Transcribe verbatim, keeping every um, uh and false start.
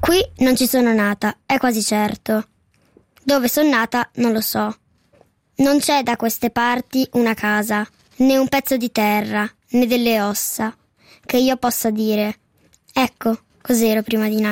Qui non ci sono nata, è quasi certo. Dove sono nata non lo so. Non c'è da queste parti una casa, né un pezzo di terra, né delle ossa, che io possa dire: ecco, cos'ero prima di nascere.